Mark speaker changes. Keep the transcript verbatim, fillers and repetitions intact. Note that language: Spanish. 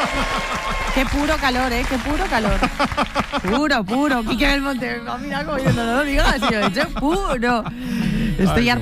Speaker 1: Qué puro calor, ¿eh? Qué puro calor. Puro, puro. Quique del Monte, mira como yo no lo digas, yo, puro. Estoy